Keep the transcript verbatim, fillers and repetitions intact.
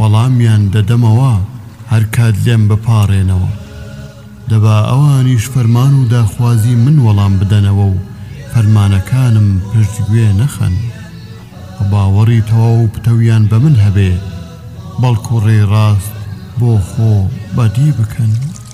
وەڵامیان دەدەمەوە هەر کات لێم بپاڕێنەوە. دەبا ئەوانیش فەرمان و داخوازی من وەڵام بدەنەوە و فەرمانەکانم پشتگوێ نەخەن. باوەڕی تەواو و پتەویان بە من هەبێ، بەڵکو ڕێی ڕاست بۆ خۆ بەدی بکەن.